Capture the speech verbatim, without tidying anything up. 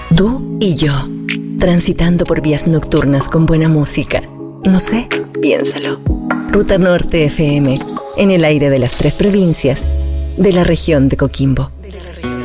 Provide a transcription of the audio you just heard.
Tú y yo, transitando por vías nocturnas con buena música. No sé, piénsalo. Ruta Norte F M, en el aire de las tres provincias de la región de Coquimbo. De la región.